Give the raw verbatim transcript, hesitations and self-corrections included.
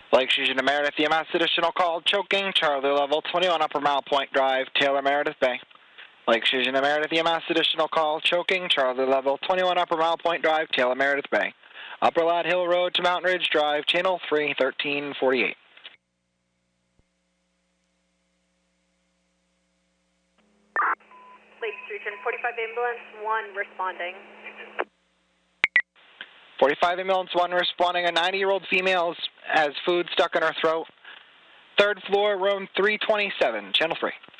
Lake Fusion to Meredith, E M S additional call, choking, Charlie level twenty-one Upper Mile Point Drive, Taylor Meredith Bay. Lake Fusion to Meredith, E M S additional call, choking, Charlie level twenty-one Upper Mile Point Drive, Taylor Meredith Bay. Upper Lad Hill Road to Mountain Ridge Drive, channel three, thirteen forty-eight. Lake Fusion, forty-five ambulance, one responding. forty-five ambulance, one responding. A ninety-year-old female has food stuck in her throat. Third floor, room three twenty-seven, channel three.